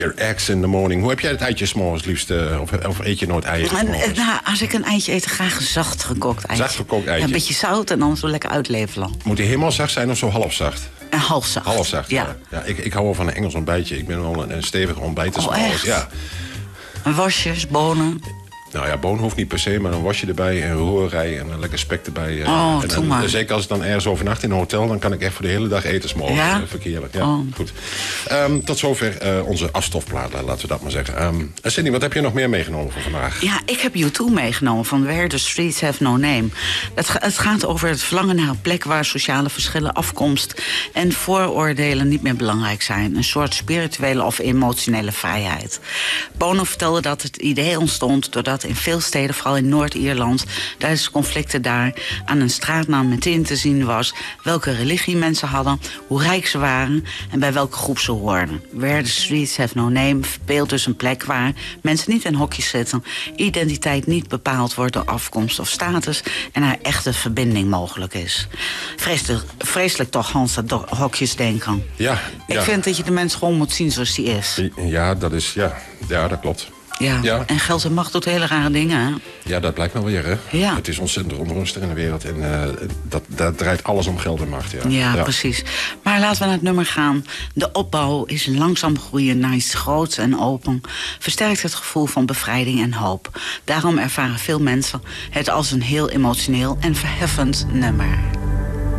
Eggs in the morning. Hoe heb jij het eitje 's morgens liefst? Of eet je nooit eieren? Nou, als ik een eitje eet, graag een zacht gekookt eitje. Zacht gekookt eitje. Ja, een beetje zout en dan zo lekker uitleveren. Moet hij helemaal zacht zijn of zo half zacht? En half zacht. Half zacht, ja. Ik hou wel van een Engels ontbijtje. Ik ben wel een stevig ontbijter. Echt? Ja. En wasjes, bonen. Nou ja, boon hoeft niet per se, maar een wasje erbij en roerij en een lekker spek erbij. En zeker als ik dan ergens overnacht in een hotel, dan kan ik echt voor de hele dag eten 's morgens. Ja? Verkeerlijk. Ja, goed. Tot zover onze afstofplaat, laten we dat maar zeggen. Cindy, wat heb je nog meer meegenomen voor vandaag? Ja, ik heb U2 meegenomen van Where the Streets Have No Name. Het gaat over het verlangen naar een plek waar sociale verschillen, afkomst en vooroordelen niet meer belangrijk zijn. Een soort spirituele of emotionele vrijheid. Bono vertelde dat het idee ontstond doordat in veel steden, vooral in Noord-Ierland, tijdens conflicten daar aan een straatnaam meteen te zien was welke religie mensen hadden, hoe rijk ze waren en bij welke groep ze hoorden. Where the Streets Have No Name verbeeldt dus een plek waar mensen niet in hokjes zitten, identiteit niet bepaald wordt door afkomst of status en er echte verbinding mogelijk is. Vreselijk toch, Hans, dat hokjes denken. Ja. Ik vind dat je de mens gewoon moet zien zoals die is. Ja, dat klopt. Ja, en geld en macht doet hele rare dingen, hè? Ja, dat blijkt wel weer, hè? Ja. Het is ontzettend onrustig in de wereld. En dat draait alles om geld en macht, Ja, precies. Maar laten we naar het nummer gaan. De opbouw is langzaam groeien naar iets groots en open. Versterkt het gevoel van bevrijding en hoop. Daarom ervaren veel mensen het als een heel emotioneel en verheffend nummer.